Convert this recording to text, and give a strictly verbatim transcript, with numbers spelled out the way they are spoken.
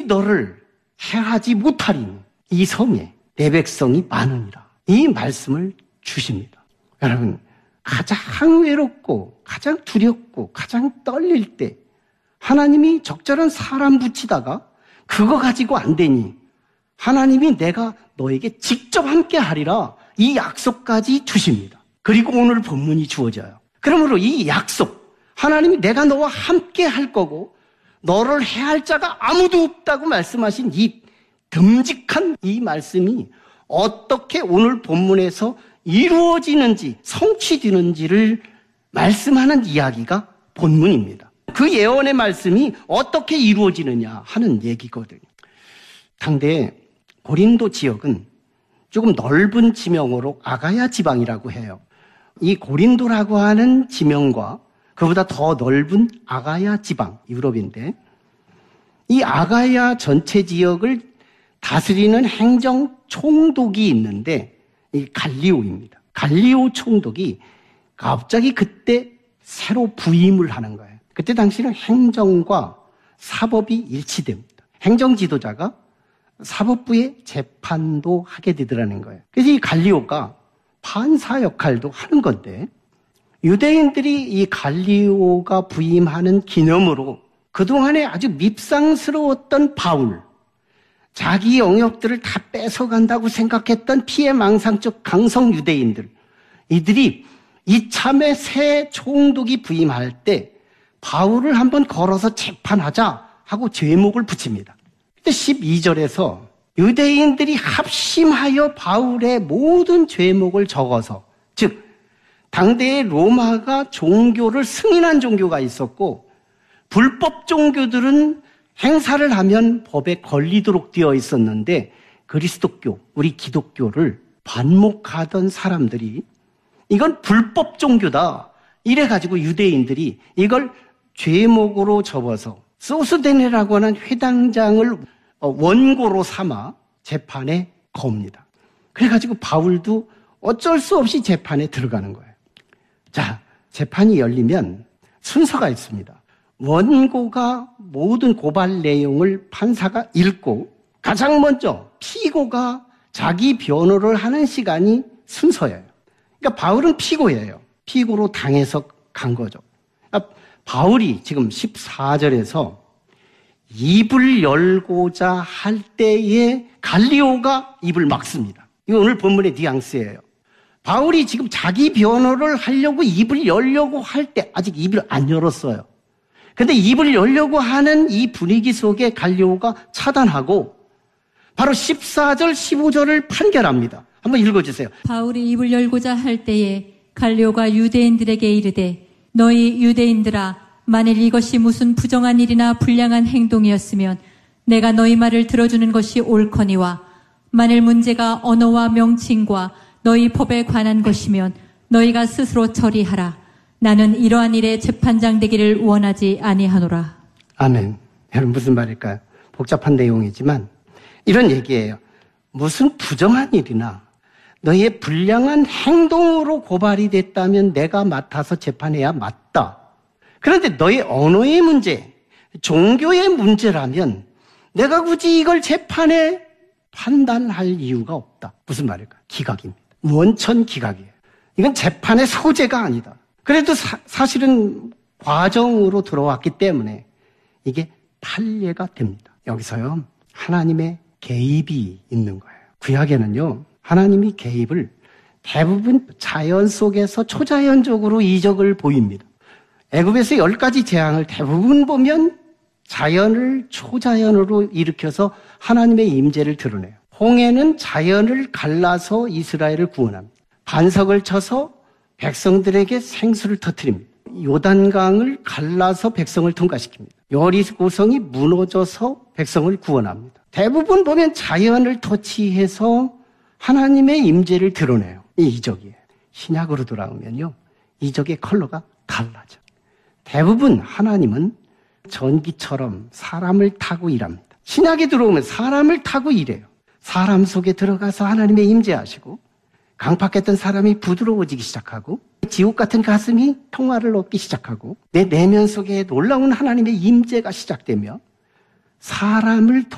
너를 해하지 못하리니 이 성에 내 백성이 많으니라. 이 말씀을 주십니다. 여러분, 가장 외롭고 가장 두렵고 가장 떨릴 때 하나님이 적절한 사람 붙이다가 그거 가지고 안 되니 하나님이 내가 너에게 직접 함께 하리라, 이 약속까지 주십니다. 그리고 오늘 본문이 주어져요. 그러므로 이 약속, 하나님이 내가 너와 함께 할 거고 너를 해할 자가 아무도 없다고 말씀하신 이 듬직한 이 말씀이 어떻게 오늘 본문에서 이루어지는지, 성취되는지를 말씀하는 이야기가 본문입니다. 그 예언의 말씀이 어떻게 이루어지느냐 하는 얘기거든요. 당대 고린도 지역은 조금 넓은 지명으로 아가야 지방이라고 해요. 이 고린도라고 하는 지명과 그보다 더 넓은 아가야 지방, 유럽인데, 이 아가야 전체 지역을 다스리는 행정 총독이 있는데 이 갈리오입니다. 갈리오 총독이 갑자기 그때 새로 부임을 하는 거예요. 그때 당시는 행정과 사법이 일치됩니다. 행정 지도자가 사법부의 재판도 하게 되더라는 거예요. 그래서 이 갈리오가 판사 역할도 하는 건데, 유대인들이 이 갈리오가 부임하는 기념으로 그동안에 아주 밉상스러웠던 바울, 자기 영역들을 다 뺏어간다고 생각했던 피해망상적 강성 유대인들, 이들이 이참에 새 총독이 부임할 때 바울을 한번 걸어서 재판하자 하고 제목을 붙입니다. 그때 십이 절에서 유대인들이 합심하여 바울의 모든 죄목을 적어서, 즉 당대의 로마가 종교를 승인한 종교가 있었고 불법 종교들은 행사를 하면 법에 걸리도록 되어 있었는데, 그리스도교, 우리 기독교를 반목하던 사람들이 이건 불법 종교다 이래가지고 유대인들이 이걸 죄목으로 접어서 소스데네라고 하는 회당장을 원고로 삼아 재판에 겁니다. 그래가지고 바울도 어쩔 수 없이 재판에 들어가는 거예요. 자, 재판이 열리면 순서가 있습니다. 원고가 모든 고발 내용을 판사가 읽고 가장 먼저 피고가 자기 변호를 하는 시간이 순서예요. 그러니까 바울은 피고예요. 피고로 당해서 간 거죠. 그러니까 바울이 지금 십사 절에서 입을 열고자 할 때에 갈리오가 입을 막습니다. 이거 오늘 본문의 뉘앙스예요. 바울이 지금 자기 변호를 하려고 입을 열려고 할 때 아직 입을 안 열었어요. 근데 입을 열려고 하는 이 분위기 속에 갈리오가 차단하고 바로 십사 절, 십오 절을 판결합니다. 한번 읽어주세요. 바울이 입을 열고자 할 때에 갈리오가 유대인들에게 이르되, 너희 유대인들아, 만일 이것이 무슨 부정한 일이나 불량한 행동이었으면 내가 너희 말을 들어주는 것이 옳거니와, 만일 문제가 언어와 명칭과 너희 법에 관한 것이면 너희가 스스로 처리하라. 나는 이러한 일에 재판장 되기를 원하지 아니하노라. 아멘. 여러분, 무슨 말일까요? 복잡한 내용이지만 이런 얘기예요. 무슨 부정한 일이나 너희의 불량한 행동으로 고발이 됐다면 내가 맡아서 재판해야 맞다. 그런데 너희 언어의 문제, 종교의 문제라면 내가 굳이 이걸 재판에 판단할 이유가 없다. 무슨 말일까요? 기각입니다. 원천 기각이에요. 이건 재판의 소재가 아니다. 그래도 사, 사실은 과정으로 들어왔기 때문에 이게 판례가 됩니다. 여기서요, 하나님의 개입이 있는 거예요. 구약에는요, 하나님이 개입을 대부분 자연 속에서 초자연적으로 이적을 보입니다. 애굽에서 열 가지 재앙을 대부분 보면 자연을 초자연으로 일으켜서 하나님의 임재를 드러내요. 홍해는 자연을 갈라서 이스라엘을 구원합니다. 반석을 쳐서 백성들에게 생수를 터뜨립니다. 요단강을 갈라서 백성을 통과시킵니다. 여리고성이 무너져서 백성을 구원합니다. 대부분 보면 자연을 터치해서 하나님의 임재를 드러내요. 이 이적이에요. 신약으로 돌아오면요, 이적의 컬러가 달라져. 대부분 하나님은 전기처럼 사람을 타고 일합니다. 신약에 들어오면 사람을 타고 일해요. 사람 속에 들어가서 하나님의 임재하시고, 강팍했던 사람이 부드러워지기 시작하고, 지옥 같은 가슴이 평화를 얻기 시작하고, 내 내면 속에 놀라운 하나님의 임재가 시작되며 사람을